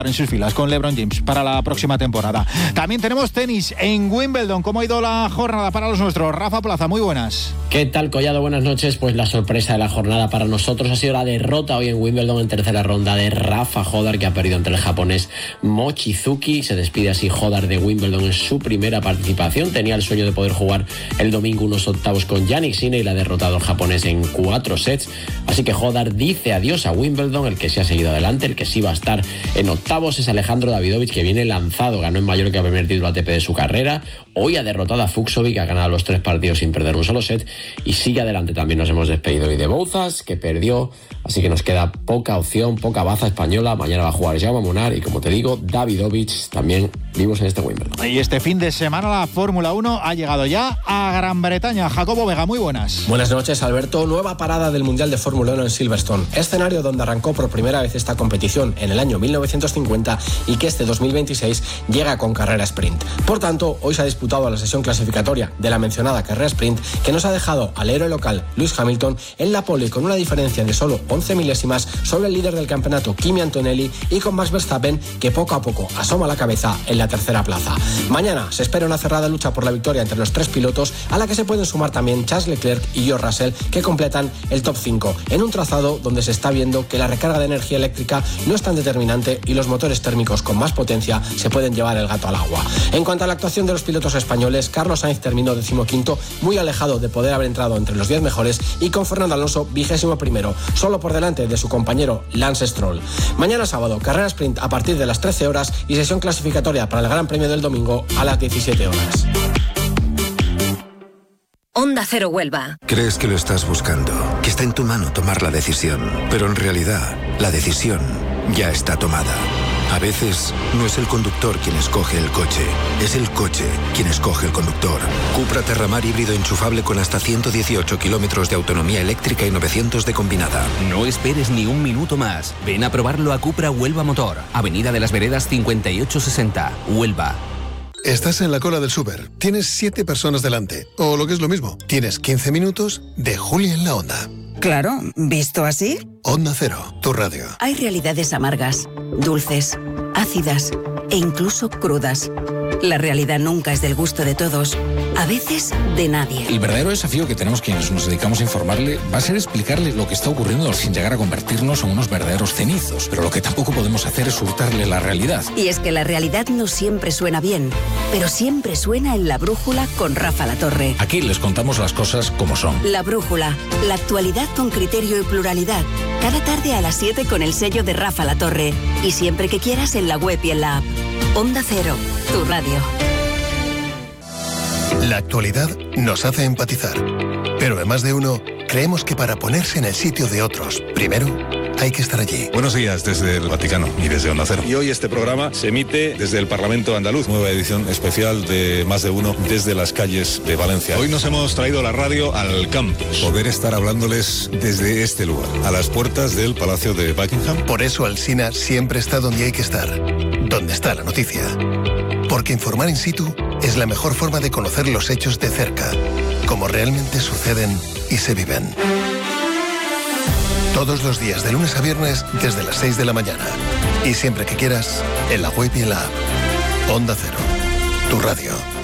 en sus filas con LeBron James para la próxima temporada. También tenemos tenis en Wimbledon. ¿Cómo ha ido la jornada para los nuestros? Rafa Plaza, muy buenas. ¿Qué tal, Collado? Buenas noches. Pues la sorpresa de la jornada para nosotros ha sido la derrota hoy en Wimbledon en tercera ronda de Rafa Hodar, que ha perdido ante el japonés Mochizuki. Se despide así Hodar de Wimbledon en su primera participación. Tenía el sueño de poder jugar el domingo unos octavos con Jannik Sinner y la ha derrotado el japonés en 4 sets. Así que Hodar dice adiós a Wimbledon. El que sí ha seguido adelante, el que sí va a estar en octavos es Alejandro Davidovich, que viene lanzado. Ganó en Mallorca el primer título ATP de su carrera. Hoy ha derrotado a Fucsovic, ha ganado los 3 partidos sin perder un solo set y sigue adelante. También nos hemos despedido hoy de Bouzas, que perdió, así que nos queda poca opción, poca baza española. Mañana va a jugar Jaume Munar y, como te digo, Davidovich también vivos en este Wimbledon. Y este fin de semana la Fórmula 1 ha llegado ya a Gran Bretaña. Jacobo Vega, muy buenas. Buenas noches, Alberto. Nueva parada del Mundial de Fórmula 1 en Silverstone, escenario donde arrancó por primera vez esta competición en el año 1950 y que este 2026 llega con carrera sprint. Por tanto, hoy se ha disputado la sesión clasificatoria de la mencionada carrera sprint, que nos ha dejado al héroe local Lewis Hamilton en la pole con una diferencia de solo 11 milésimas sobre el líder del campeonato Kimi Antonelli, y con Max Verstappen, que poco a poco asoma la cabeza en la tercera plaza. Mañana se espera una cerrada lucha por la victoria entre los 3 pilotos, a la que se pueden sumar también Charles Leclerc y George Russell, que completan el top 5 en un trazado donde se está viendo que la recarga de energía eléctrica no es tan determinante y los motores térmicos con más potencia se pueden llevar el gato al agua. En cuanto a la actuación de los pilotos españoles, Carlos Sainz terminó 15º, muy alejado de poder haber entrado entre los 10 mejores, y con Fernando Alonso 21º, solo por delante de su compañero Lance Stroll. Mañana sábado, carrera sprint a partir de las 13 horas y sesión clasificatoria para el Gran Premio del domingo a las 17 horas. Onda Cero Huelva. Crees que lo estás buscando, que está en tu mano tomar la decisión, pero en realidad la decisión ya está tomada. A veces no es el conductor quien escoge el coche, es el coche quien escoge el conductor. Cupra Terramar híbrido enchufable con hasta 118 kilómetros de autonomía eléctrica y 900 de combinada. No esperes ni un minuto más. Ven a probarlo a Cupra Huelva Motor, Avenida de las Veredas 5860, Huelva. Estás en la cola del súper, tienes 7 personas delante, o lo que es lo mismo, tienes 15 minutos de Juli en la Onda. Claro, ¿visto así? Onda Cero, tu radio. Hay realidades amargas, dulces, ácidas e incluso crudas. La realidad nunca es del gusto de todos, a veces de nadie. El verdadero desafío que tenemos quienes nos dedicamos a informarle va a ser explicarle lo que está ocurriendo sin llegar a convertirnos en unos verdaderos cenizos. Pero lo que tampoco podemos hacer es hurtarle la realidad. Y es que la realidad no siempre suena bien, pero siempre suena en La Brújula con Rafa Latorre. Aquí les contamos las cosas como son. La Brújula, la actualidad con criterio y pluralidad. Cada tarde a las 7 con el sello de Rafa Latorre. Y siempre que quieras en la web y en la app. Onda Cero, tu radio. La actualidad nos hace empatizar, pero en Más de Uno creemos que para ponerse en el sitio de otros, primero hay que estar allí. Buenos días desde el Vaticano y desde Onda Cero. Y hoy este programa se emite desde el Parlamento Andaluz, nueva edición especial de Más de Uno desde las calles de Valencia. Hoy nos hemos traído la radio al campus, poder estar hablándoles desde este lugar, a las puertas del Palacio de Buckingham. Por eso Alsina siempre está donde hay que estar, donde está la noticia. Porque informar in situ es la mejor forma de conocer los hechos de cerca, como realmente suceden y se viven. Todos los días, de lunes a viernes, desde las 6 de la mañana. Y siempre que quieras, en la web y en la app. Onda Cero, tu radio.